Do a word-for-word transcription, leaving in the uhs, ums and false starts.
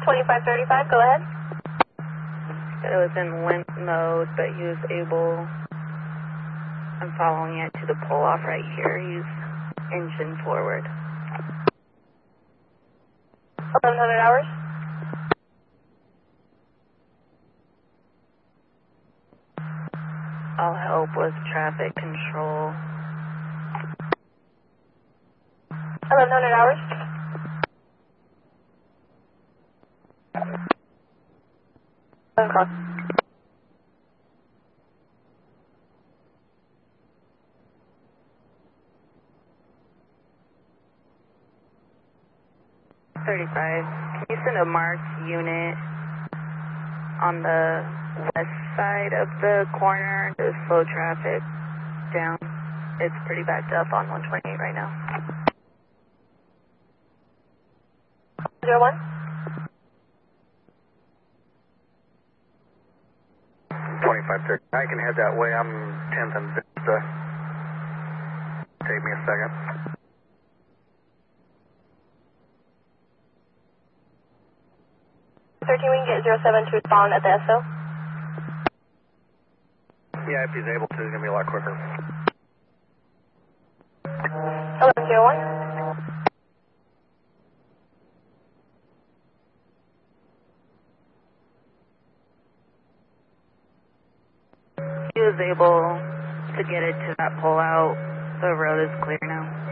twenty-five thirty-five, go ahead. It was in wind mode, but he was able, I'm following it to the pull off right here. He's engine forward. eleven hundred hours. I'll help with traffic control. eleven hundred hours. Phone call. thirty-five. Can you send a marked unit on the west side of the corner to slow traffic down? It's pretty backed up on one twenty-eight right now. Zero one. twenty-five thirty. I can head that way. I'm tenth and Vista. Take me a second. thirteen, we can get zero seven to respond at the S O. Yeah, if he's able to, it's going to be a lot quicker. eleven zero one. He was able to get it to that pull out. The road is clear now.